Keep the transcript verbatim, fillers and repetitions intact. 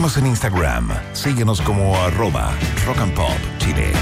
Búscanos en Instagram. Síguenos como arroba Rock and Pop Chile.